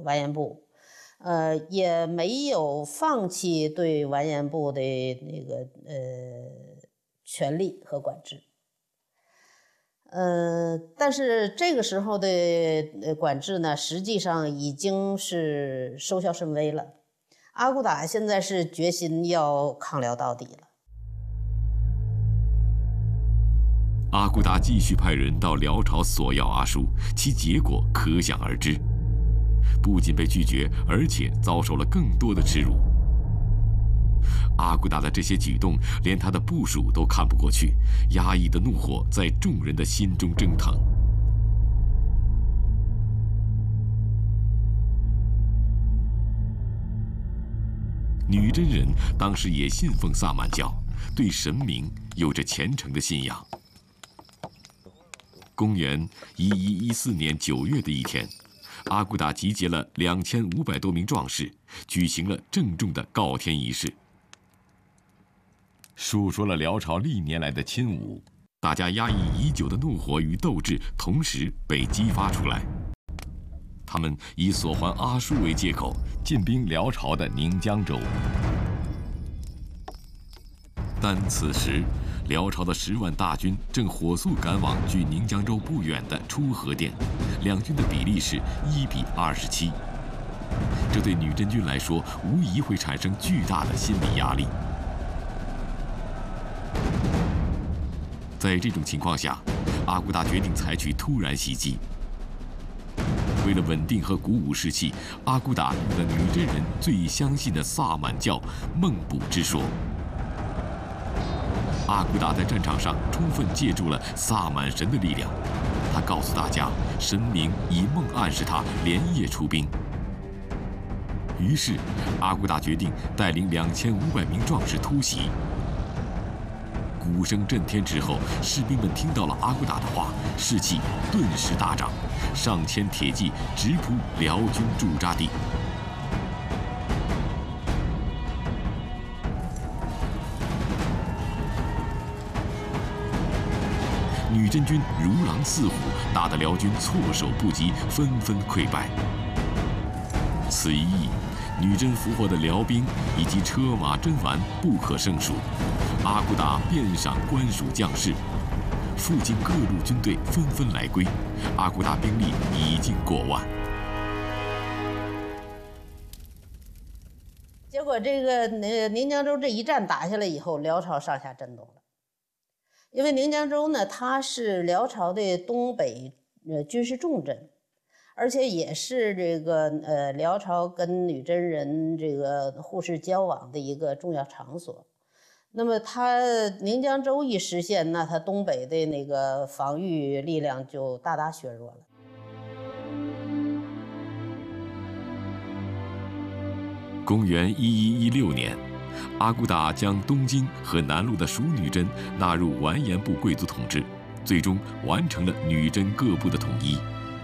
完颜部，也没有放弃对完颜部的那个权力和管制。但是这个时候的管制呢，实际上已经是收效甚微了。阿骨打现在是决心要抗辽到底了。 阿骨打继续派人到辽朝索要阿叔，其结果可想而知。不仅被拒绝，而且遭受了更多的耻辱。阿骨打的这些举动，连他的部属都看不过去，压抑的怒火在众人的心中蒸腾。女真人当时也信奉萨满教，对神明有着虔诚的信仰。公元1114年9月的一天，阿骨打集结了2500多名壮士，举行了郑重的告天仪式，述说了辽朝历年来的侵侮，大家压抑已久的怒火与斗志同时被激发出来。他们以索还阿叔为借口，进兵辽朝的宁江州。但此时，辽朝的10万大军正火速赶往距宁江州不远的出河店，两军的比例是1比27。这对女真军来说，无疑会产生巨大的心理压力。在这种情况下，阿骨打决定采取突然袭击。为了稳定和鼓舞士气，阿骨打用了女真人最相信的萨满教孟卜之说。阿骨打在战场上充分借助了萨满神的力量，他告诉大家，神明以梦暗示他连夜出兵。于是，阿骨打决定带领2500名壮士突袭。鼓声震天之后，士兵们听到了阿骨打的话，士气顿时大涨，上千铁骑直扑辽军驻扎地。女真军如狼似虎，打得辽军措手不及，纷纷溃败。此一役，女真俘获的辽兵以及车马珍玩不可胜数。阿骨打遍赏官属将士，附近各路军队纷纷来归，阿骨打兵力已经过万。 结果这个宁江州这一战打下来以后，辽朝上下震动了。因为宁江州呢，它是辽朝的东北军事重镇，而且也是这个辽朝跟女真人这个互市交往的一个重要场所。那么它宁江州一失陷，那它东北的那个防御力量就大大削弱了。 公元1116年，阿骨打将东京和南路的属女真纳入完颜部贵族统治，最终完成了女真各部的统一。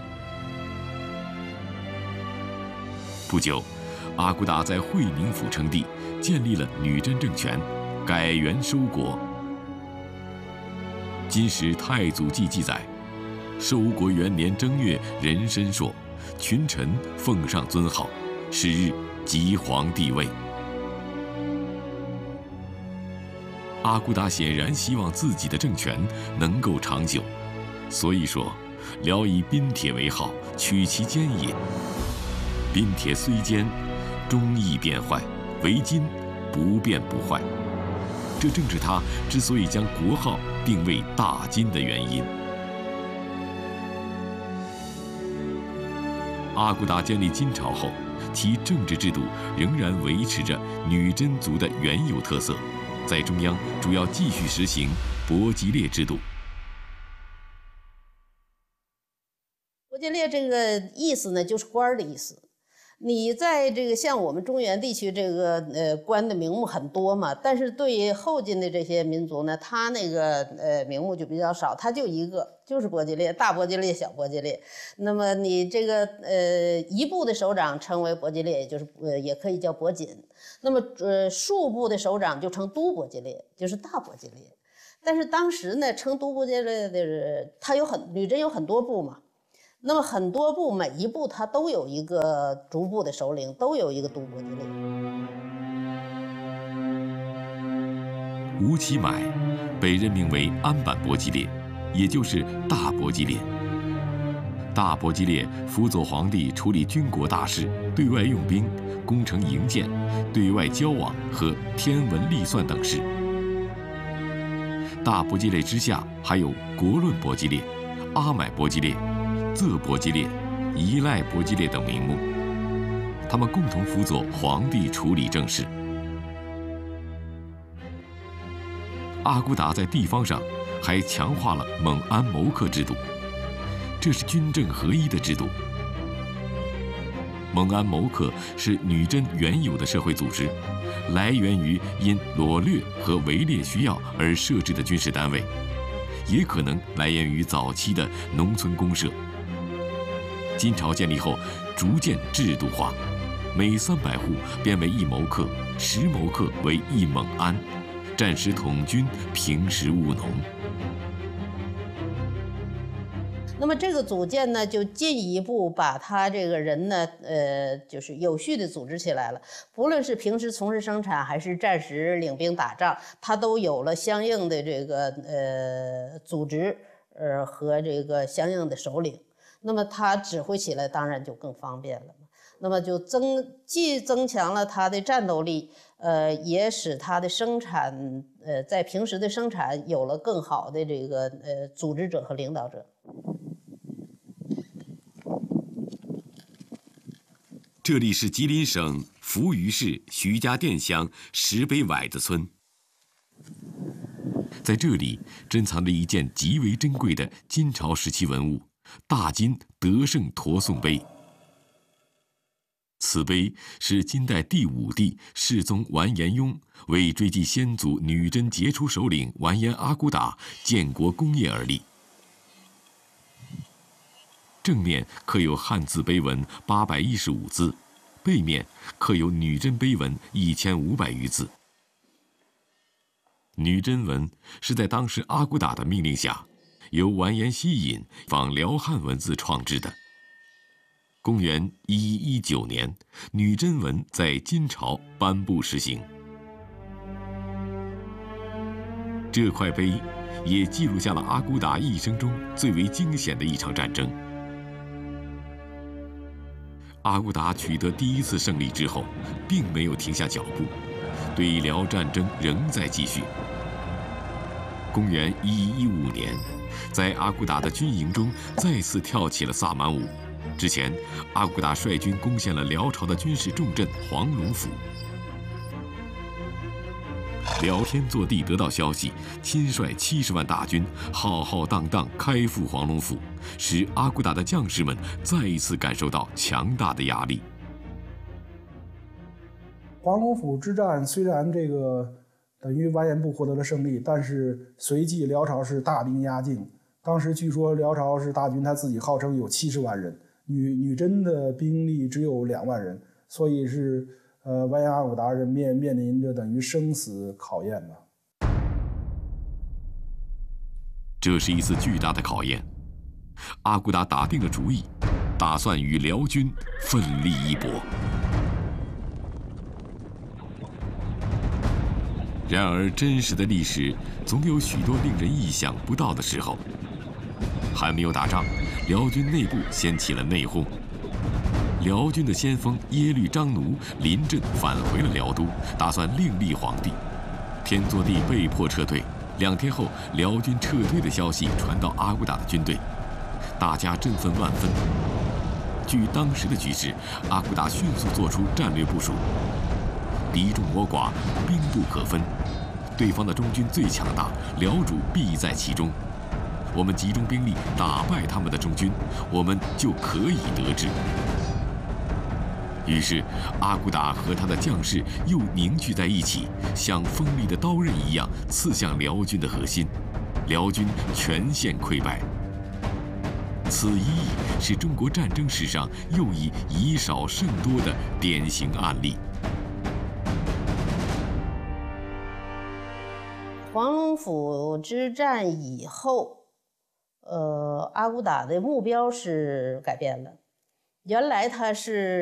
不久，阿骨打在会宁府称帝，建立了女真政权，改元收国。金史太祖纪记载，收国元年正月壬申朔，群臣奉上尊号，是日即皇帝位。阿骨打显然希望自己的政权能够长久，所以说，辽以宾铁为号，取其坚也。宾铁虽坚，终易变坏；为金，不变不坏。这正是他之所以将国号定为大金的原因。阿骨打建立金朝后，其政治制度仍然维持着女真族的原有特色，在中央主要继续实行伯吉列制度。 伯吉列这个意思呢，就是官的意思。你在这个像我们中原地区，这个官的名目很多嘛，但是对于后晋的这些民族呢，他那个名目就比较少，他就一个，就是伯吉列，大伯吉列、小伯吉列。那么你这个一部的首长称为伯吉列，也就是也可以叫伯锦。那么数部的首长就称都伯吉列，就是大伯吉列。但是当时呢，称都伯吉列的他女真有很多部嘛。 那么很多部每一部它都有一个逐部的首领，都有一个都伯吉列。 吴乞买被任命为安坂伯吉列，也就是大伯吉列。大伯吉列辅佐皇帝处理军国大事、对外用兵、攻城营建、对外交往和天文历算等事。大伯吉列之下还有国论伯吉列、阿买伯吉列、仄伯吉列、伊赖伯吉列等名目，他们共同辅佐皇帝处理政事。阿骨打在地方上还强化了蒙安谋克制度，这是军政合一的制度。蒙安谋克是女真原有的社会组织，来源于因罗掠和围猎需要而设置的军事单位，也可能来源于早期的农村公社。金朝建立后，逐渐制度化，每300户编为1谋克，10谋克为1蒙安，战时统军，平时务农。 那么这个组建呢，就进一步把他这个人呢，就是有序的组织起来了。不论是平时从事生产，还是战时领兵打仗，他都有了相应的这个组织，和这个相应的首领。那么他指挥起来当然就更方便了。那么就既增强了他的战斗力，也使他的生产，在平时的生产有了更好的这个组织者和领导者。 这里是吉林省扶余市徐家店乡石北崴子村，在这里珍藏着一件极为珍贵的金朝时期文物——大金德胜驮送碑。此碑是金代第5帝世宗完颜雍为追记先祖女真杰出首领完颜阿骨打建国功业而立。正面刻有汉字碑文815字，背面刻有女真碑文1500余字。女真文是在当时阿骨打的命令下，由完颜希尹仿辽汉文字创制的。公元1119年，女真文在金朝颁布实行。这块碑也记录下了阿骨打一生中最为惊险的一场战争。阿骨打取得第1次胜利之后，并没有停下脚步，对辽战争仍在继续。公元1115年，在阿骨打的军营中再次跳起了萨满舞。之前，阿骨打率军攻陷了辽朝的军事重镇黄龙府。辽天祚帝得到消息，亲率70万大军浩浩荡荡开赴黄龙府，使阿骨打的将士们再一次感受到强大的压力。 黄龙府之战虽然等于完颜部获得了胜利，但是随即辽朝是大兵压境。当时据说辽朝是大军他自己号称有70万人，女真的兵力只有2万人，所以是完颜阿骨打人面临着等于生死考验吧。 这是一次巨大的考验。阿骨打打定了主意，打算与辽军奋力一搏。然而，真实的历史总有许多令人意想不到的时候。还没有打仗，辽军内部掀起了内讧。辽军的先锋耶律章奴临阵返回了辽都，打算另立皇帝。天祚帝被迫撤退。2天后，辽军撤退的消息传到阿骨打的军队，大家振奋万分。据当时的局势，阿骨打迅速做出战略部署：敌众我寡，兵不可分，对方的中军最强大，辽主必在其中。我们集中兵力打败他们的中军，我们就可以得志。于是，阿骨打和他的将士又凝聚在一起，像锋利的刀刃一样刺向辽军的核心，辽军全线溃败。此一役是中国战争史上又一以少胜多的典型案例。 黄龙府之战以后， 阿骨打的目标是改变了，原来他是